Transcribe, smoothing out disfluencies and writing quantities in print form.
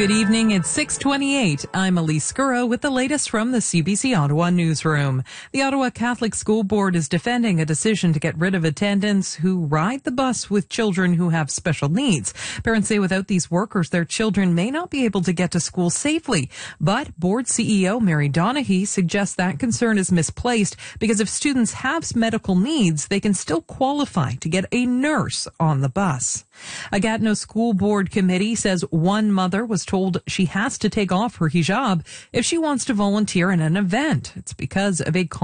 Good evening. It's 6:28. I'm Elise Scurro with the latest from the CBC Ottawa newsroom. The Ottawa Catholic School Board is defending a decision to get rid of attendants who ride the bus with children who have special needs. Parents say without these workers, their children may not be able to get to school safely. But Board CEO Mary Donaghy suggests that concern is misplaced because if students have medical needs, they can still qualify to get a nurse on the bus. A Gatineau School Board committee says one mother was told she has to take off her hijab if she wants to volunteer in an event. It's because of a